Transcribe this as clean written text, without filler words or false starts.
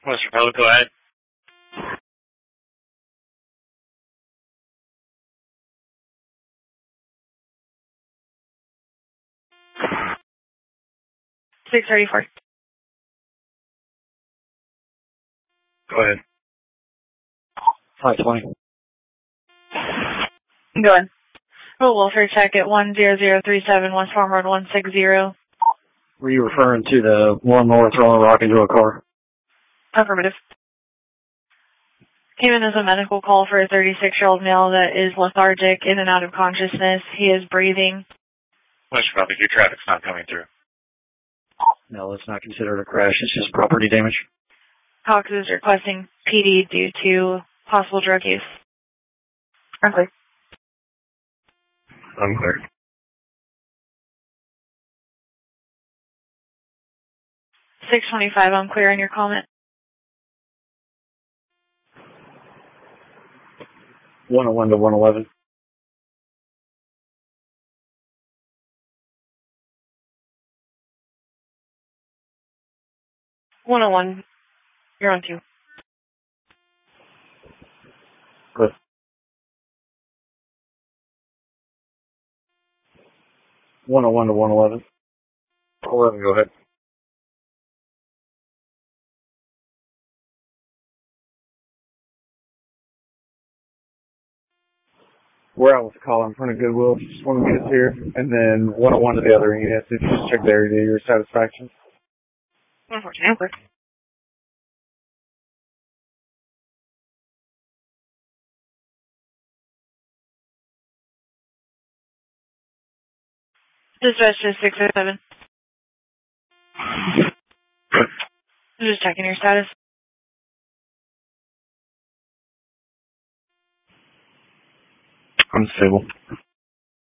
Mr. Poe, go ahead. $634. Go ahead. 520. Go ahead. Roll welfare check at 10037 West Farm Road 160. Were you referring to the one more throwing a rock into a car? Affirmative. Came in as a medical call for a 36-year-old male that is lethargic, in and out of consciousness. He is breathing. Mr. Poe, your traffic's not coming through. No, it's not considered a crash. It's just property damage. Cox is requesting PD due to possible drug use. Unclear. Unclear. 625, unclear on your comment. 101 to 111. 101. You're on 2. Good. 101 to 111. 11, go ahead. We're out with the call in front of Goodwill. Just want to get us here. And then 101 to the other unit. So just check the area to your satisfaction. 114, unclear. Dispatch to 607. I'm just checking your status. Unstable.